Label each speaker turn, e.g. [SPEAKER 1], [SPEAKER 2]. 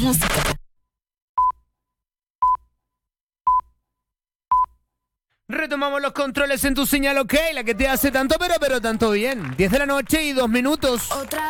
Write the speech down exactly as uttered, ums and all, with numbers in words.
[SPEAKER 1] Música.
[SPEAKER 2] Retomamos los controles en tu señal, ok, la que te hace tanto pero pero tanto bien. diez de la noche y dos minutos.
[SPEAKER 1] Otra